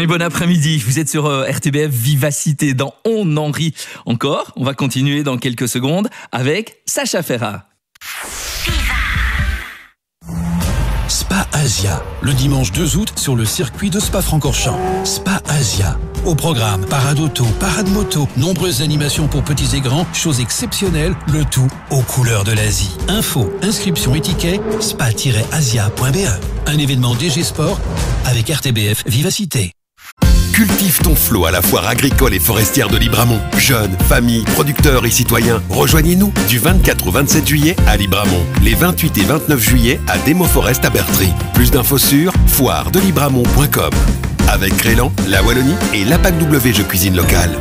et bon après-midi. Vous êtes sur RTBF Vivacité dans On en rit encore. On va continuer dans quelques secondes avec Sacha Ferra. Spa Asia, le dimanche 2 août sur le circuit de Spa-Francorchamps. Spa Asia. Au programme, parade auto, parade moto, nombreuses animations pour petits et grands, choses exceptionnelles, le tout aux couleurs de l'Asie. Info, inscription et ticket, spa-asia.be. Un événement DG Sport avec RTBF Vivacité. Cultive ton flot à la foire agricole et forestière de Libramont. Jeunes, familles, producteurs et citoyens, rejoignez-nous du 24 au 27 juillet à Libramont. Les 28 et 29 juillet à Demo Forest à Bertry. Plus d'infos sur foiredelibramont.com. Avec Crélan, la Wallonie et l'APAC W Jeux Cuisine Locale.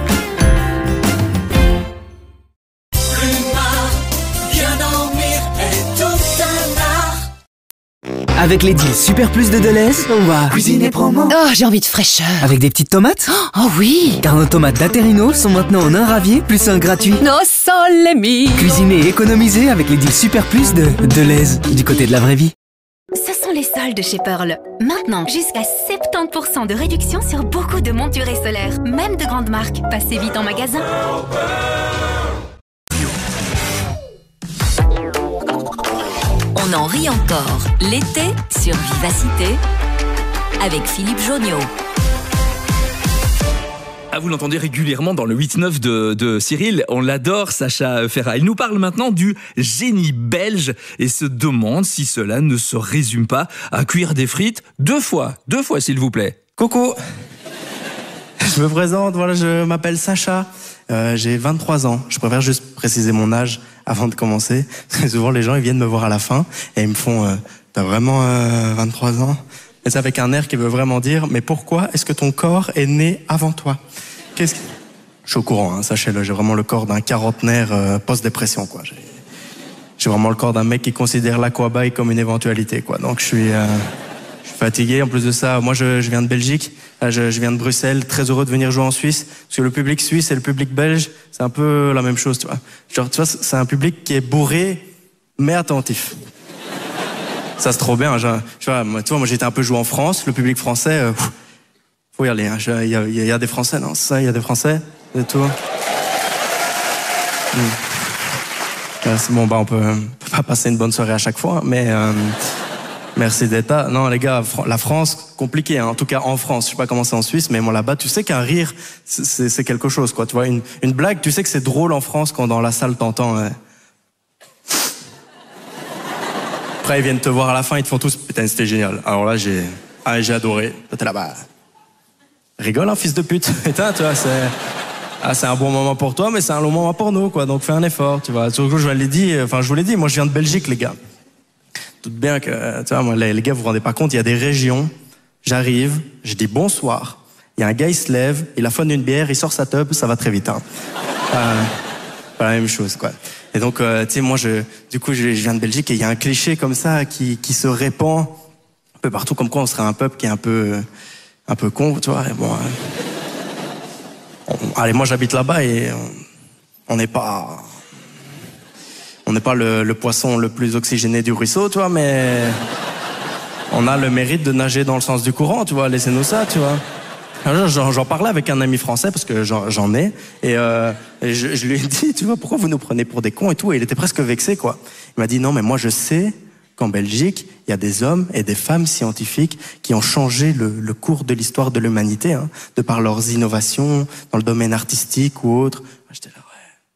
Avec les deals Super Plus de Deleuze, on va cuisiner promo. Oh, j'ai envie de fraîcheur. Avec des petites tomates. Oh oui. Car nos tomates d'Aterino sont maintenant en un ravier plus un gratuit. No sole mio. Cuisiner et économiser avec les deals Super Plus de Deleuze, du côté de la vraie vie. Ce sont les soldes chez Pearl. Maintenant, jusqu'à 70% de réduction sur beaucoup de montures et solaires, même de grandes marques. Passez vite en magasin. On en rit encore l'été sur Vivacité avec Philippe Jonniot. Ah, vous l'entendez régulièrement dans le 8-9 de Cyril. On l'adore, Sacha Ferra. Il nous parle maintenant du génie belge et se demande si cela ne se résume pas à cuire des frites deux fois s'il vous plaît. Coucou. Je me présente, voilà, je m'appelle Sacha. J'ai 23 ans. Je préfère juste préciser mon âge avant de commencer. Parce que souvent, les gens, ils viennent me voir à la fin et ils me font « T'as vraiment 23 ans ?» Et c'est avec un air qui veut vraiment dire « Mais pourquoi est-ce que ton corps est né avant toi ?» Je suis au courant, hein, sachez-le. J'ai vraiment le corps d'un quarantenaire post-dépression, quoi. J'ai vraiment le corps d'un mec qui considère l'aquabike comme une éventualité, quoi. Donc je suis fatigué. En plus de ça, moi je viens de Belgique. Je viens de Bruxelles, très heureux de venir jouer en Suisse, parce que le public suisse et le public belge, c'est un peu la même chose, tu vois. Genre, tu vois, c'est un public qui est bourré, mais attentif. Ça, c'est trop bien. Tu vois, moi j'étais un peu joué en France, le public français, faut y aller. Il y a des Français, non, c'est ça, il y a des Français, et tout. C'est bon, on peut pas passer une bonne soirée à chaque fois, mais... Merci d'être là. Non, les gars, la France, compliqué, hein. En tout cas en France. Je sais pas comment c'est en Suisse, mais moi là-bas, tu sais qu'un rire, c'est quelque chose, quoi. Tu vois, une blague, tu sais que c'est drôle en France quand dans la salle t'entends. Après, ils viennent te voir à la fin, ils te font tous. Putain, c'était génial. Alors là, j'ai adoré. T'es là-bas. Rigole, hein, fils de pute. Putain, tu vois, c'est un bon moment pour toi, mais c'est un long moment pour nous, quoi. Donc fais un effort, tu vois. Surtout, je vous l'ai dit, moi, je viens de Belgique, les gars. Doute bien que, tu vois, moi, les gars, vous vous rendez pas compte, il y a des régions, j'arrive, je dis bonsoir, il y a un gars, il se lève, il affonne une bière, il sort sa tub, ça va très vite, hein. Pas la même chose, quoi. Et donc, tu sais, moi, je viens de Belgique et il y a un cliché comme ça qui se répand un peu partout, comme quoi on serait un peuple qui est un peu con, tu vois. Et bon, allez, moi, j'habite là-bas et on n'est pas le poisson le plus oxygéné du ruisseau, tu vois, mais on a le mérite de nager dans le sens du courant, tu vois, laissez-nous ça, tu vois. J'en parlais avec un ami français, parce que j'en ai, et je lui ai dit, tu vois, pourquoi vous nous prenez pour des cons et tout, et il était presque vexé, quoi. Il m'a dit, non, mais moi je sais qu'en Belgique, il y a des hommes et des femmes scientifiques qui ont changé le cours de l'histoire de l'humanité, hein, de par leurs innovations dans le domaine artistique ou autre. J'étais là,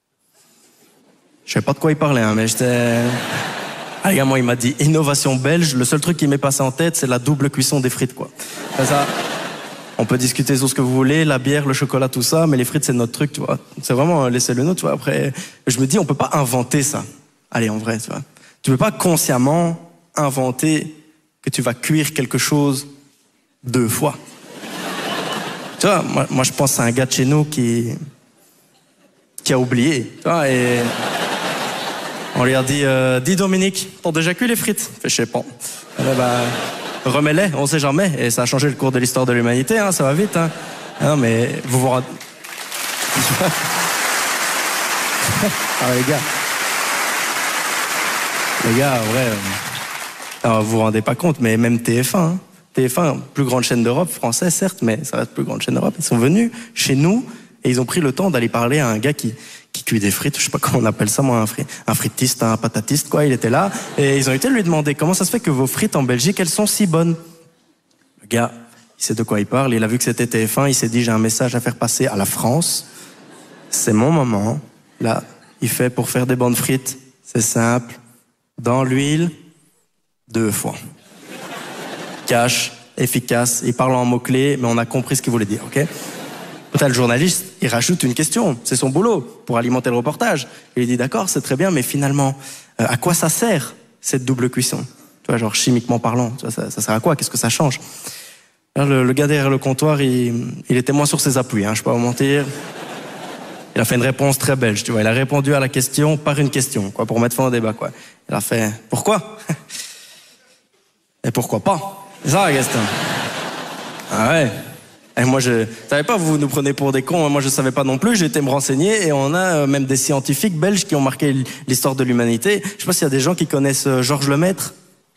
je sais pas de quoi il parlait, hein, mais j'étais... Ah, les gars, moi, il m'a dit innovation belge. Le seul truc qui m'est passé en tête, c'est la double cuisson des frites, quoi. Ça, on peut discuter sur ce que vous voulez, la bière, le chocolat, tout ça, mais les frites, c'est notre truc, tu vois. C'est vraiment laisser-le nous, tu vois. Après, je me dis, on peut pas inventer ça. Allez, en vrai, tu vois. Tu peux pas consciemment inventer que tu vas cuire quelque chose 2 fois. Tu vois, moi, je pense à un gars de chez nous qui a oublié, tu vois, et... On lui a dit, dis Dominique, t'as déjà cuit les frites? Je sais pas. Remets-les, on sait jamais. Et ça a changé le cours de l'histoire de l'humanité, hein, ça va vite. Hein. Non, mais vous vous rendez... Ah, les gars, en vrai... Alors, vous vous rendez pas compte, mais même TF1, hein. TF1, plus grande chaîne d'Europe, français certes, mais ça reste plus grande chaîne d'Europe. Ils sont venus chez nous et ils ont pris le temps d'aller parler à un gars qui cuit des frites, je sais pas comment on appelle ça, moi, un fritiste, un patatiste, quoi. Il était là et ils ont été lui demander comment ça se fait que vos frites en Belgique, elles sont si bonnes. Le gars, il sait de quoi il parle, il a vu que c'était TF1, il s'est dit j'ai un message à faire passer à la France. C'est mon moment. Là, il fait pour faire des bonnes frites, c'est simple. Dans l'huile, 2 fois. Cash, efficace, il parle en mots-clés, mais on a compris ce qu'il voulait dire, ok? Peut-être le journaliste, il rajoute une question, c'est son boulot, pour alimenter le reportage. Il dit d'accord, c'est très bien, mais finalement, à quoi ça sert, cette double cuisson? Tu vois, genre chimiquement parlant, tu vois, ça sert à quoi? Qu'est-ce que ça change? Alors, le gars derrière le comptoir, il était moins sur ses appuis, hein, je peux pas vous mentir. Il a fait une réponse très belge, tu vois. Il a répondu à la question par une question, quoi, pour mettre fin au débat, quoi. Il a fait « Pourquoi ?» Et pourquoi pas? C'est ça la question. Ah ouais. Et moi, je savais pas, vous nous prenez pour des cons. Moi, je savais pas non plus. J'ai été me renseigner et on a même des scientifiques belges qui ont marqué l'histoire de l'humanité. Je sais pas s'il y a des gens qui connaissent Georges Lemaître.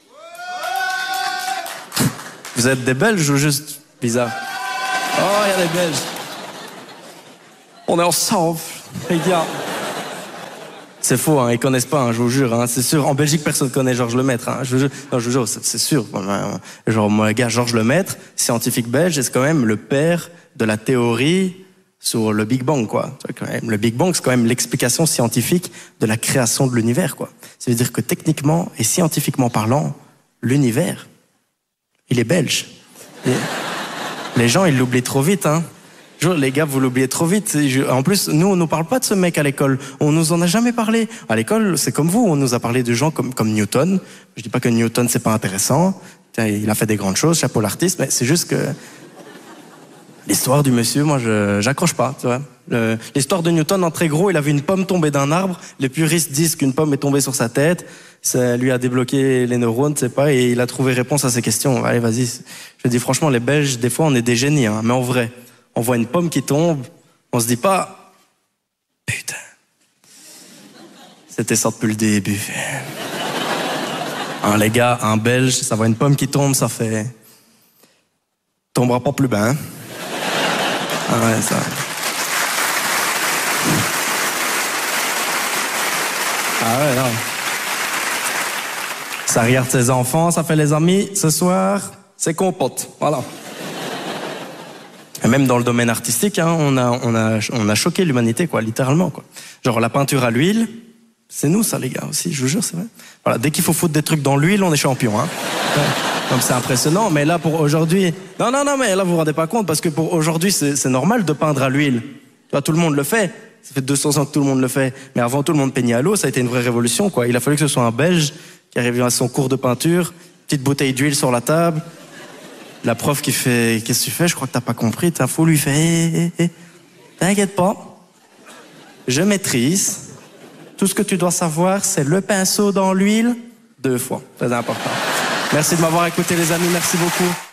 Vous êtes des Belges ou juste bizarre? Oh, il y a des Belges. On est ensemble, les gars. C'est faux, hein, ils connaissent pas, hein, je vous jure, hein, c'est sûr. En Belgique, personne connaît Georges Lemaître, hein, je vous jure, c'est sûr. Genre, mon gars, Georges Lemaître, scientifique belge, c'est quand même le père de la théorie sur le Big Bang, quoi. Le Big Bang, c'est quand même l'explication scientifique de la création de l'univers, quoi. Ça veut dire que techniquement et scientifiquement parlant, l'univers, il est belge. Et les gens, ils l'oublient trop vite, hein. Les gars, vous l'oubliez trop vite. En plus, nous, on nous parle pas de ce mec à l'école. On nous en a jamais parlé. À l'école, c'est comme vous. On nous a parlé de gens comme Newton. Je dis pas que Newton, c'est pas intéressant. Tiens, il a fait des grandes choses, chapeau l'artiste, mais c'est juste que l'histoire du monsieur, moi, j'accroche pas, tu vois. L'histoire de Newton, en très gros, il a vu une pomme tomber d'un arbre. Les puristes disent qu'une pomme est tombée sur sa tête. Ça lui a débloqué les neurones, tu sais pas, et il a trouvé réponse à ces questions. Allez, vas-y. Je dis franchement, les Belges, des fois, on est des génies, hein, mais en vrai. On voit une pomme qui tombe, on se dit pas « Putain, c'était ça depuis le début. » Hein, les gars, un Belge, ça voit une pomme qui tombe, ça fait « Tombera pas plus bas, hein? » Ah ouais, ça... Ah ouais, non. Ça regarde ses enfants, ça fait les amis. Ce soir, c'est compote. Voilà. Et même dans le domaine artistique, hein, on a choqué l'humanité, quoi, littéralement, quoi. Genre la peinture à l'huile, c'est nous, ça, les gars, aussi, je vous jure, c'est vrai. Voilà, dès qu'il faut foutre des trucs dans l'huile, on est champion, hein. Comme c'est impressionnant, mais là, pour aujourd'hui... Non, mais là, vous vous rendez pas compte, parce que pour aujourd'hui, c'est normal de peindre à l'huile. Tu vois, tout le monde le fait. Ça fait 200 ans que tout le monde le fait. Mais avant, tout le monde peignait à l'eau, ça a été une vraie révolution, quoi. Il a fallu que ce soit un Belge qui arrive à son cours de peinture, petite bouteille d'huile sur la table... La prof qui fait « Qu'est-ce que tu fais? Je crois que t'as pas compris. » T'as fou, lui fait T'inquiète pas. Je maîtrise. Tout ce que tu dois savoir, c'est le pinceau dans l'huile 2 fois. Très important. Merci de m'avoir écouté, les amis. Merci beaucoup.